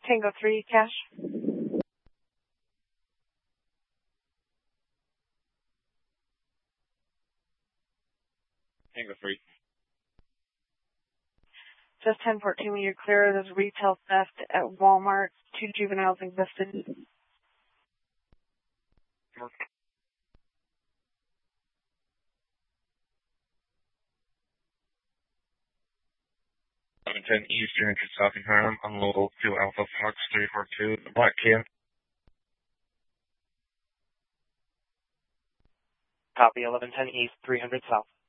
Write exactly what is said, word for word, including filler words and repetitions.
Tango three, cash. Tango three. Just ten fourteen, when you're clear, there's retail theft at Walmart. Two juveniles existed. eleven ten Eastern to South in Harlem, unload to Alpha Fox three four two, Black Kia. Copy, eleven ten East, three hundred South.